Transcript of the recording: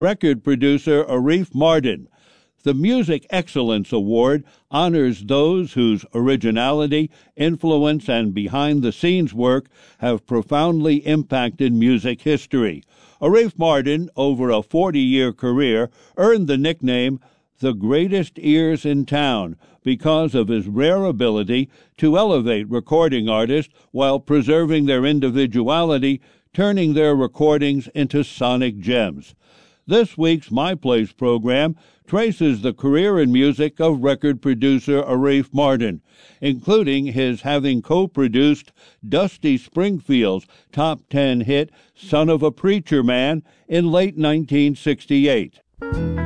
record producer Arif Mardin. The Music Excellence Award honors those whose originality, influence, and behind-the-scenes work have profoundly impacted music history. Arif Mardin, over a 40-year career, earned the nickname the greatest ears in town because of his rare ability to elevate recording artists while preserving their individuality, turning their recordings into sonic gems. This week's My Place program traces the career and music of record producer Arif Mardin, including his having co-produced Dusty Springfield's top 10 hit Son of a Preacher Man in late 1968.